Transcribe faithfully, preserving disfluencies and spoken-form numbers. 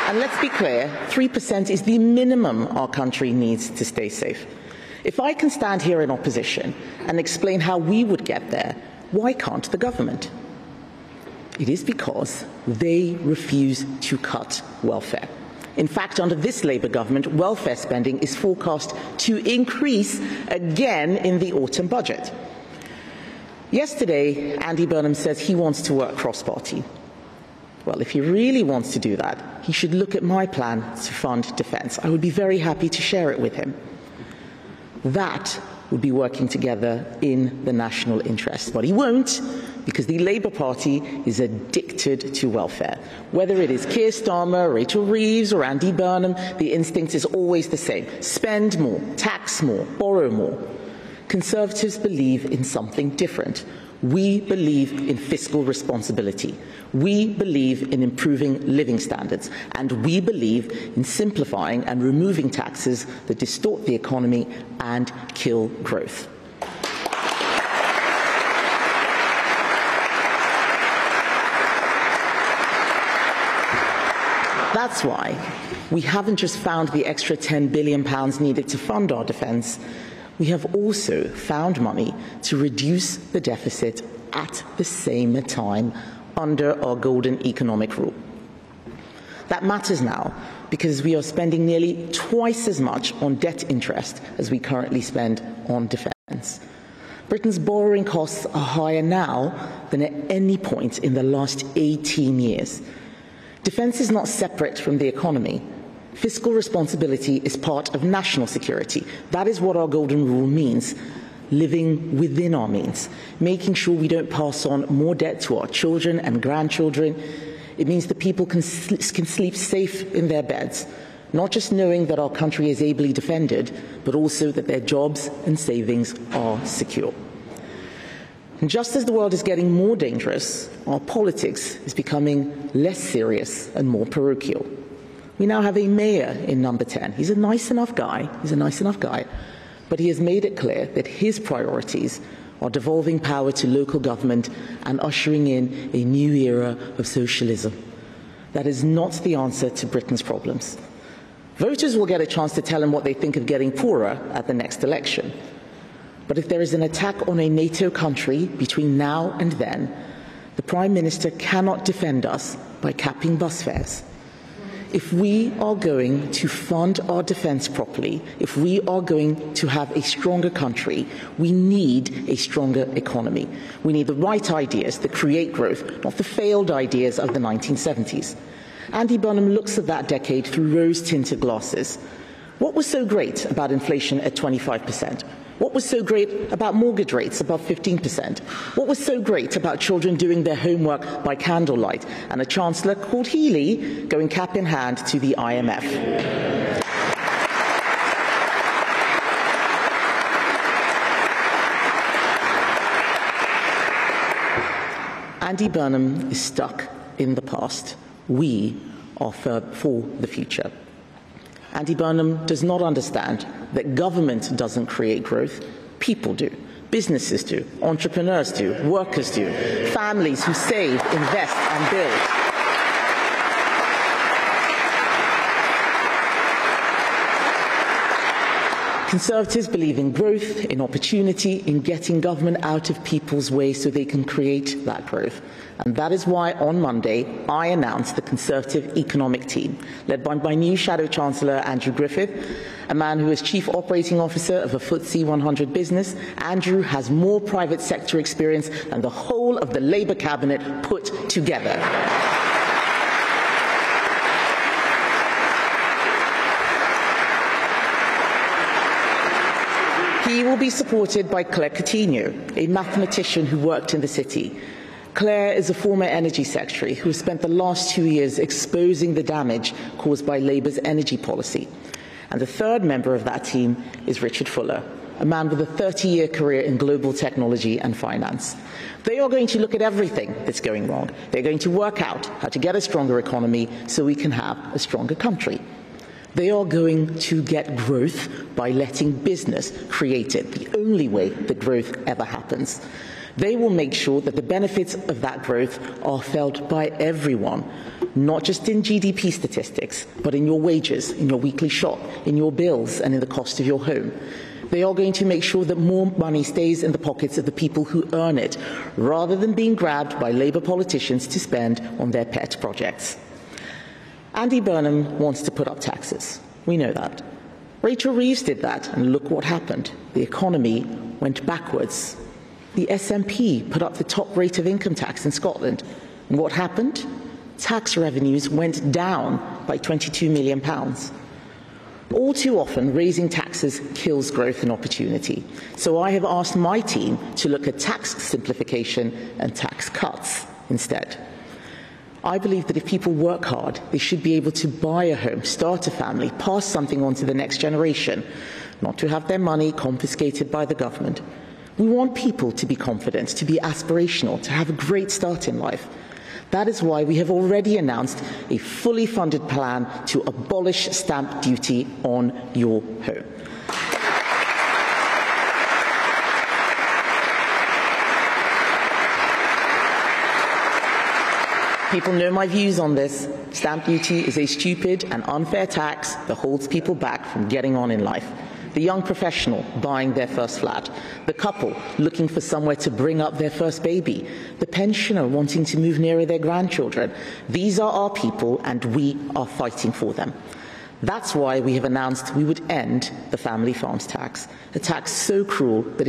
And let's be clear, three percent is the minimum our country needs to stay safe. If I can stand here in opposition and explain how we would get there, why can't the government? It is because they refuse to cut welfare. In fact, under this Labour government, welfare spending is forecast to increase again in the autumn budget. Yesterday, Andy Burnham says he wants to work cross-party. Well, if he really wants to do that, he should look at my plan to fund defence. I would be very happy to share it with him. That would be working together in the national interest. But he won't, because the Labour Party is addicted to welfare. Whether it is Keir Starmer, Rachel Reeves or Andy Burnham, the instinct is always the same. Spend more, tax more, borrow more. Conservatives believe in something different. We believe in fiscal responsibility. We believe in improving living standards. And we believe in simplifying and removing taxes that distort the economy and kill growth. That's why we haven't just found the extra ten billion pounds needed to fund our defence. We have also found money to reduce the deficit at the same time under our golden economic rule. That matters now because we are spending nearly twice as much on debt interest as we currently spend on defence. Britain's borrowing costs are higher now than at any point in the last eighteen years. Defence is not separate from the economy. Fiscal responsibility is part of national security. That is what our golden rule means. Living within our means, making sure we don't pass on more debt to our children and grandchildren. It means that people can, sl can sleep safe in their beds, not just knowing that our country is ably defended, but also that their jobs and savings are secure. And just as the world is getting more dangerous, our politics is becoming less serious and more parochial. We now have a mayor in number ten. He's a nice enough guy. He's a nice enough guy. But he has made it clear that his priorities are devolving power to local government and ushering in a new era of socialism. That is not the answer to Britain's problems. Voters will get a chance to tell him what they think of getting poorer at the next election. But if there is an attack on a NATO country between now and then, the Prime Minister cannot defend us by capping bus fares. If we are going to fund our defence properly, if we are going to have a stronger country, we need a stronger economy. We need the right ideas that create growth, not the failed ideas of the nineteen seventies. Andy Burnham looks at that decade through rose-tinted glasses. What was so great about inflation at twenty-five percent? What was so great about mortgage rates above fifteen percent? What was so great about children doing their homework by candlelight and a Chancellor called Healey going cap in hand to the I M F? Andy Burnham is stuck in the past. We are for, for the future. Andy Burnham does not understand that government doesn't create growth, people do. Businesses do, entrepreneurs do, workers do, families who save, invest and build. Conservatives believe in growth, in opportunity, in getting government out of people's way so they can create that growth. And that is why on Monday I announced the Conservative Economic Team, led by my new Shadow Chancellor Andrew Griffith, a man who is Chief Operating Officer of a F T S E one hundred business. Andrew has more private sector experience than the whole of the Labour cabinet put together. He will be supported by Claire Coutinho, a mathematician who worked in the city. Claire is a former Energy Secretary who has spent the last two years exposing the damage caused by Labour's energy policy. And the third member of that team is Richard Fuller, a man with a thirty-year career in global technology and finance. They are going to look at everything that's going wrong. They're going to work out how to get a stronger economy so we can have a stronger country. They are going to get growth by letting business create it, the only way that growth ever happens. They will make sure that the benefits of that growth are felt by everyone, not just in G D P statistics, but in your wages, in your weekly shop, in your bills, and in the cost of your home. They are going to make sure that more money stays in the pockets of the people who earn it, rather than being grabbed by Labour politicians to spend on their pet projects. Andy Burnham wants to put up taxes. We know that. Rachel Reeves did that, and look what happened. The economy went backwards. The S N P put up the top rate of income tax in Scotland. And what happened? Tax revenues went down by twenty-two million pounds. All too often, raising taxes kills growth and opportunity. So I have asked my team to look at tax simplification and tax cuts instead. I believe that if people work hard, they should be able to buy a home, start a family, pass something on to the next generation, not to have their money confiscated by the government. We want people to be confident, to be aspirational, to have a great start in life. That is why we have already announced a fully funded plan to abolish stamp duty on your home. People know my views on this. Stamp duty is a stupid and unfair tax that holds people back from getting on in life. The young professional buying their first flat, the couple looking for somewhere to bring up their first baby, the pensioner wanting to move nearer their grandchildren. These are our people, and we are fighting for them. That's why we have announced we would end the family farms tax, a tax so cruel that